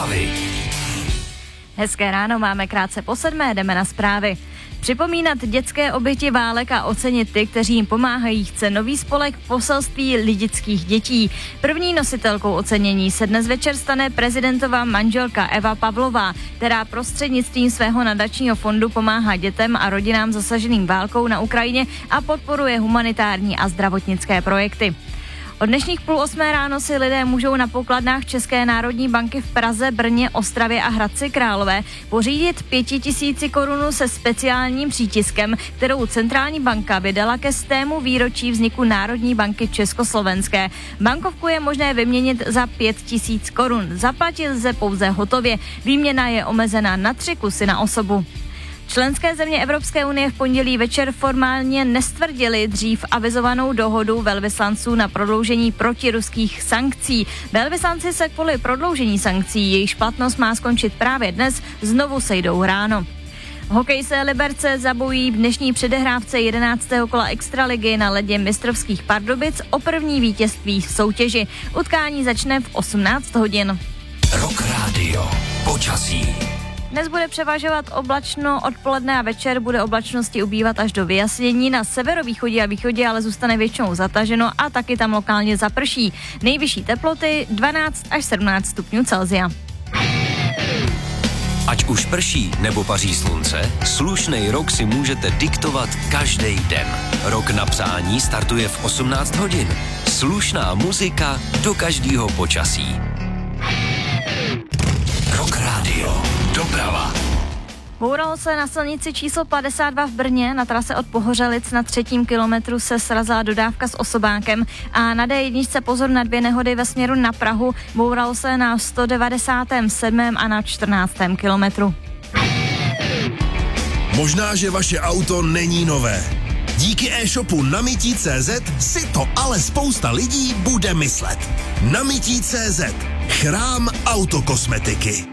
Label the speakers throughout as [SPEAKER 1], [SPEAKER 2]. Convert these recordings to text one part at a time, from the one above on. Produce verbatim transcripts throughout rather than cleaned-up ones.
[SPEAKER 1] Zprávy.
[SPEAKER 2] Hezké ráno, máme krátce po sedmé, jdeme na zprávy. Připomínat dětské oběti válek a ocenit ty, kteří jim pomáhají, chce nový spolek Poselství lidických dětí. První nositelkou ocenění se dnes večer stane prezidentová manželka Eva Pavlová, která prostřednictvím svého nadačního fondu pomáhá dětem a rodinám zasaženým válkou na Ukrajině a podporuje humanitární a zdravotnické projekty. Od dnešních půl osmé ráno si lidé můžou na pokladnách České národní banky v Praze, Brně, Ostravě a Hradci Králové pořídit pětitisíci korunu se speciálním přítiskem, kterou centrální banka vydala ke stému výročí vzniku Národní banky Československé. Bankovku je možné vyměnit za pět tisíc korun. Zaplatit lze pouze hotově. Výměna je omezená na tři kusy na osobu. Členské země Evropské unie v pondělí večer formálně nestvrdili dřív avizovanou dohodu velvyslanců na prodloužení protiruských sankcí. Velvyslanci se kvůli prodloužení sankcí, jejichž platnost má skončit právě dnes, znovu sejdou ráno. Hokejisté Liberce zabojují v dnešní předehrávce jedenáctého kola extraligy na ledě mistrovských Pardubic o první vítězství v soutěži. Utkání začne v osmnáct hodin.
[SPEAKER 1] Rock Radio. Počasí.
[SPEAKER 2] Dnes bude převažovat oblačno, odpoledne a večer bude oblačnosti ubývat až do vyjasnění. Na severovýchodě a východě ale zůstane většinou zataženo a taky tam lokálně zaprší. Nejvyšší teploty dvanáct až sedmnáct stupňů Celsia.
[SPEAKER 1] Ať už prší nebo paří slunce, slušnej rok si můžete diktovat každý den. Rok na přání startuje v osmnáct hodin. Slušná muzika do každého počasí. Rock Radio. Doprava.
[SPEAKER 2] Bouralo se na silnici číslo padesát dva v Brně, na trase od Pohořelic na třetím kilometru se srazila dodávka s osobákem a na dé jedna pozor na dvě nehody ve směru na Prahu. Bouralo se na sto devadesátém sedmém a na čtrnáctém kilometru.
[SPEAKER 3] Možná, že vaše auto není nové. Díky e-shopu Namití tečka cé zet si to ale spousta lidí bude myslet. Namití tečka cé zet. Chrám autokosmetiky.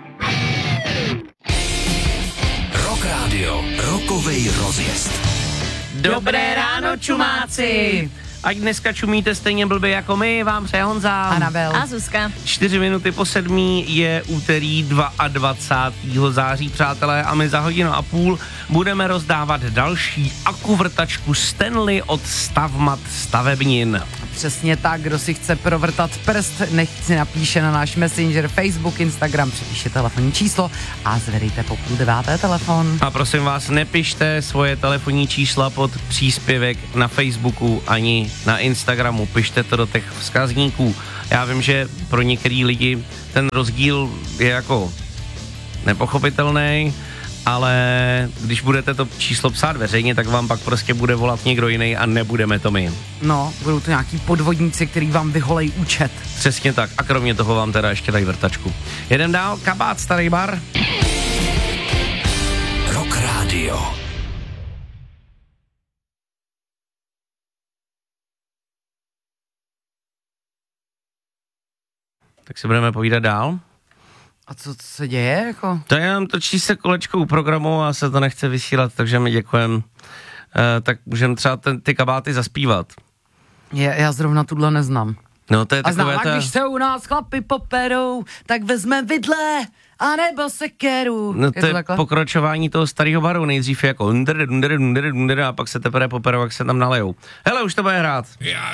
[SPEAKER 1] Rock Radio. Rokovej rozjezd.
[SPEAKER 4] Dobré ráno, čumáci! Ať dneska čumíte stejně blbě jako my, vám přeje Honza.
[SPEAKER 5] Anabel.
[SPEAKER 2] A Zuzka.
[SPEAKER 4] Čtyři minuty po sedmí je úterý dvacátého druhého září, přátelé, a my za hodinu a půl budeme rozdávat další akuvrtačku Stanley od Stavmat stavebnin.
[SPEAKER 5] Přesně tak, kdo si chce provrtat prst, nechť si napíše na náš Messenger, Facebook, Instagram, přepíše telefonní číslo a zvedejte po půl deváté telefon.
[SPEAKER 4] A prosím vás, nepište svoje telefonní čísla pod příspěvek na Facebooku ani na Instagramu, pište to do těch vzkazníků. Já vím, že pro některý lidi ten rozdíl je jako nepochopitelný, ale když budete to číslo psát veřejně, tak vám pak prostě bude volat někdo jiný a nebudeme to my.
[SPEAKER 5] No, budou to nějaký podvodníci, který vám vyholejí účet.
[SPEAKER 4] Přesně tak. A kromě toho vám teda ještě dají vrtačku. Jedem dál, Kabát, Starý bar.
[SPEAKER 1] Rock Radio.
[SPEAKER 4] Tak si budeme povídat dál.
[SPEAKER 5] A co se děje, jako?
[SPEAKER 4] To jenom točí se kolečko u programu a se to nechce vysílat, takže my děkujem. E, tak můžeme třeba ten, ty kabáty zaspívat.
[SPEAKER 5] Je, já zrovna tuhle neznám.
[SPEAKER 4] No to je
[SPEAKER 5] a
[SPEAKER 4] takové
[SPEAKER 5] znám,
[SPEAKER 4] to...
[SPEAKER 5] a když se u nás chlapi poperou, tak vezme vidle a nebo sekeru.
[SPEAKER 4] No to je,
[SPEAKER 5] je to
[SPEAKER 4] pokračování toho starého baru. Nejdřív je jako undr, undr, undr, undr, a pak se teprve poperou, jak se tam nalejou. Hele, už to bude hrát.
[SPEAKER 3] Já